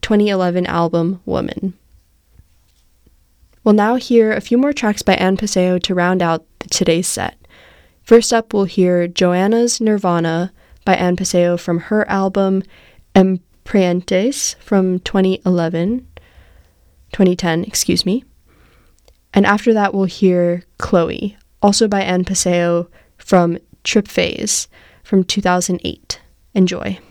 2011 album Woman. We'll now hear a few more tracks by Ann Paseo to round out today's set. First up, we'll hear Joanna's Nirvana by Ann Paseo from her album Empreintes from 2010, And after that, we'll hear Chloe, also by Ann Paseo from Trip Phase from 2008. Enjoy.